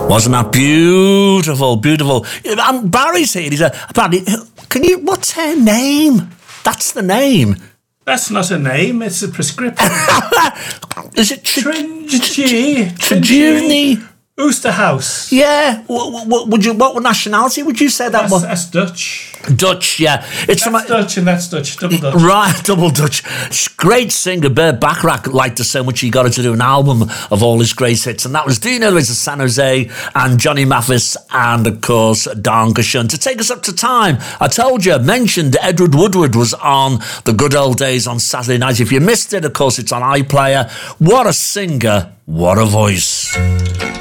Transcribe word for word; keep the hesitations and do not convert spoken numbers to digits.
Wasn't that beautiful, beautiful? And Barry's here. He's a, Barry, can you, what's her name? That's the name. That's not a name, it's a prescription. Is it Tringy? Tringy? Oosterhouse. Yeah. What, what, would you, what nationality would you say that That's, was? that's Dutch. Dutch, yeah. It's That's from, Dutch and that's Dutch. Double Dutch. Right, double Dutch. Great singer. Burt Bacharach liked her so much he got her to do an album of all his great hits. And that was Dino Lewis of San Jose and Johnny Mathis and, of course, Dan Gershon. To take us up to time, I told you, mentioned Edward Woodward was on The Good Old Days on Saturday night. If you missed it, of course, it's on iPlayer. What a singer. What a voice.